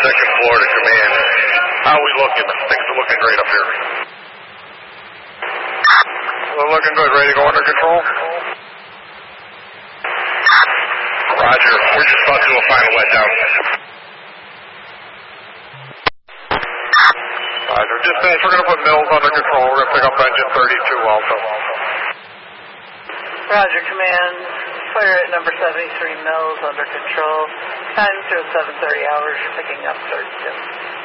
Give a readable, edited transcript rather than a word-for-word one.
Section Florida Command. How are we looking? Things are looking great up here. We're looking good. Ready to go under control? Roger. We're just about to do a final letdown. Roger. Dispatch, we're going to put Mills under control. We're going to pick up engine 32 also. Roger, Command. Fire at number 73 Mills under control. Time through 7:30 hours. You're picking up 32.